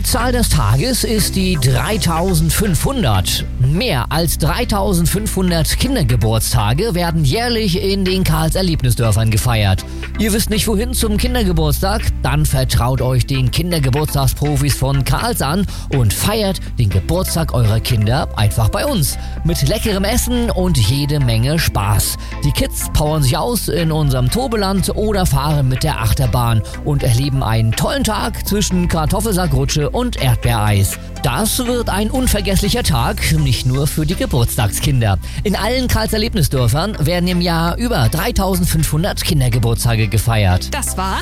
Zahl des Tages ist die 3500. Mehr als 3500 Kindergeburtstage werden jährlich in den Karls Erlebnisdörfern gefeiert. Ihr wisst nicht wohin zum Kindergeburtstag? Dann vertraut euch den Kindergeburtstagsprofis von Karls an und feiert den Geburtstag eurer Kinder einfach bei uns. Mit leckerem Essen und jede Menge Spaß. Die Kids powern sich aus in unserem Tobeland oder fahren mit der Achterbahn und erleben einen tollen Tag zwischen Kartoffelsackrutsche und Erdbeereis. Das wird ein unvergesslicher Tag, nicht nur für die Geburtstagskinder. In allen Karls Erlebnisdörfern werden im Jahr über 3500 Kindergeburtstage gefeiert. Das war